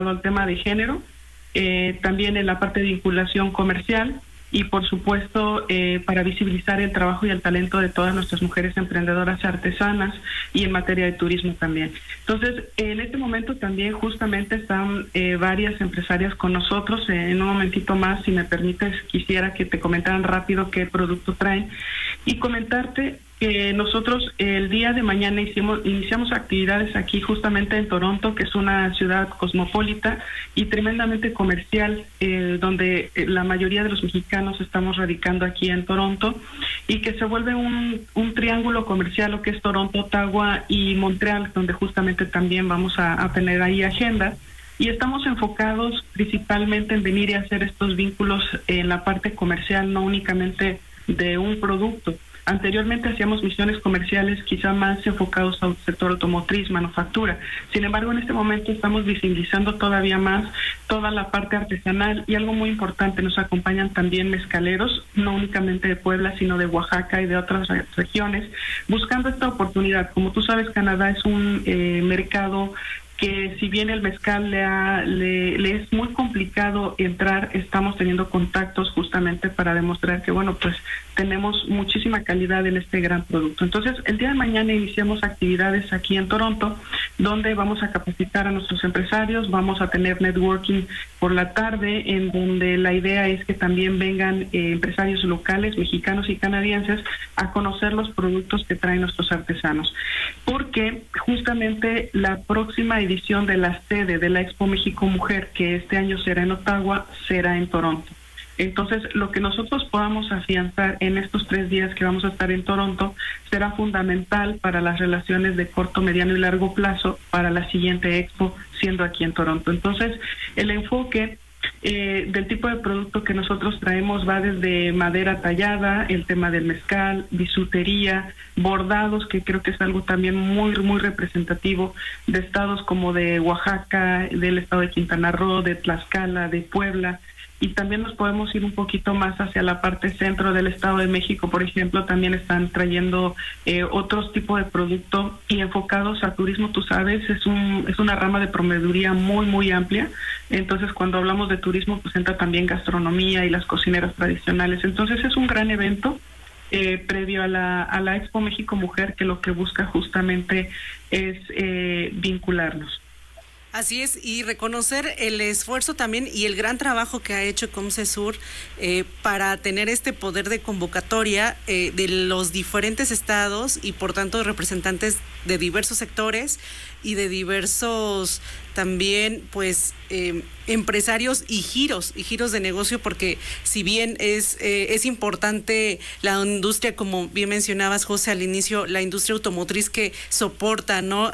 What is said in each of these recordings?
el tema de género, también en la parte de vinculación comercial y por supuesto para visibilizar el trabajo y el talento de todas nuestras mujeres emprendedoras artesanas y en materia de turismo también. Entonces, en este momento también justamente están varias empresarias con nosotros. En un momentito más, si me permites, quisiera que te comentaran rápido qué producto traen y comentarte que nosotros el día de mañana iniciamos actividades aquí justamente en Toronto, que es una ciudad cosmopolita y tremendamente comercial, donde la mayoría de los mexicanos estamos radicando aquí en Toronto, y que se vuelve un triángulo comercial, lo que es Toronto, Ottawa y Montreal, donde justamente también vamos a tener ahí agenda. Y estamos enfocados principalmente en venir y hacer estos vínculos en la parte comercial, no únicamente de un producto. Anteriormente hacíamos misiones comerciales quizá más enfocados al sector automotriz, manufactura. Sin embargo, en este momento estamos visibilizando todavía más toda la parte artesanal y algo muy importante, nos acompañan también mezcaleros, no únicamente de Puebla, sino de Oaxaca y de otras regiones, buscando esta oportunidad. Como tú sabes, Canadá es un mercado que si bien el mezcal le es muy complicado entrar, estamos teniendo contactos justamente para demostrar que, bueno, pues tenemos muchísima calidad en este gran producto. Entonces, el día de mañana iniciamos actividades aquí en Toronto, donde vamos a capacitar a nuestros empresarios, vamos a tener networking por la tarde, en donde la idea es que también vengan empresarios locales, mexicanos y canadienses, a conocer los productos que traen nuestros artesanos. Porque justamente la próxima edición de la sede de la Expo México Mujer, que este año será en Ottawa, será en Toronto. Entonces, lo que nosotros podamos afianzar en estos 3 días que vamos a estar en Toronto será fundamental para las relaciones de corto, mediano y largo plazo para la siguiente Expo, siendo aquí en Toronto. Entonces, el enfoque del tipo de producto que nosotros traemos va desde madera tallada, el tema del mezcal, bisutería, bordados, que creo que es algo también muy, muy representativo de estados como de Oaxaca, del estado de Quintana Roo, de Tlaxcala, de Puebla. Y también nos podemos ir un poquito más hacia la parte centro del Estado de México, por ejemplo, también están trayendo otros tipos de producto y enfocados a turismo, tú sabes, es una rama de proveeduría muy, muy amplia. Entonces, cuando hablamos de turismo, pues entra también gastronomía y las cocineras tradicionales. Entonces, es un gran evento previo a la Expo México Mujer, que lo que busca justamente es vincularnos. Así es, y reconocer el esfuerzo también y el gran trabajo que ha hecho Comcesur para tener este poder de convocatoria de los diferentes estados y por tanto representantes de diversos sectores y de diversos también pues empresarios y giros de negocio, porque si bien es importante la industria, como bien mencionabas, José, al inicio, la industria automotriz que soporta, ¿no?,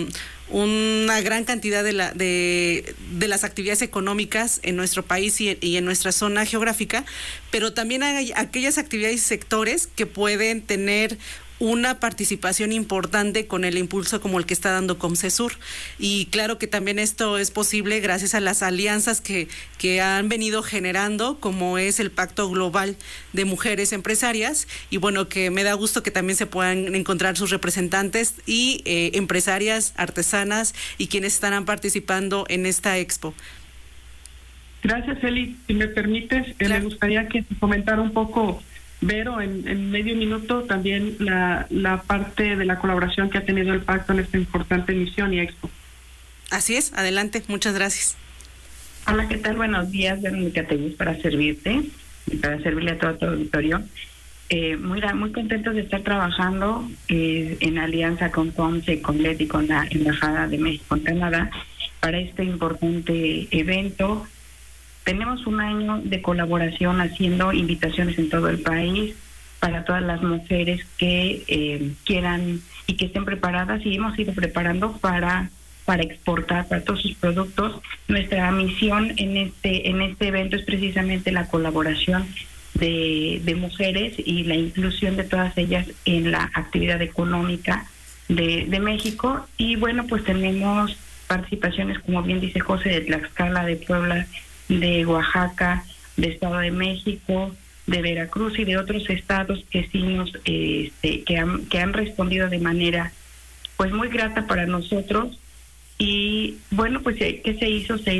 una gran cantidad de las actividades económicas en nuestro país y en nuestra zona geográfica, pero también hay aquellas actividades y sectores que pueden tener una participación importante con el impulso como el que está dando Comcesur. Y claro que también esto es posible gracias a las alianzas que han venido generando, como es el Pacto Global de Mujeres Empresarias, y bueno, que me da gusto que también se puedan encontrar sus representantes y empresarias, artesanas y quienes estarán participando en esta expo. Gracias, Eli. Si me permites, claro. Me gustaría que te comentara un poco, Vero, en medio minuto, también la parte de la colaboración que ha tenido el pacto en esta importante misión y expo. Así es, adelante, muchas gracias. Hola, ¿qué tal? Buenos días, Verónica Tegus, para servirte y para servirle a todo tu auditorio. Muy contentos de estar trabajando en alianza con COMCE, con LED y con la Embajada de México en Canadá para este importante evento. Tenemos un año de colaboración haciendo invitaciones en todo el país para todas las mujeres que quieran y que estén preparadas, y hemos ido preparando para exportar para todos sus productos. Nuestra misión en este evento es precisamente la colaboración de mujeres y la inclusión de todas ellas en la actividad económica de México. Y bueno, pues tenemos participaciones, como bien dice José, de Tlaxcala, de Puebla, de Oaxaca, de Estado de México, de Veracruz y de otros estados que sí que han respondido de manera pues muy grata para nosotros, Y bueno, pues ¿qué se hizo? Se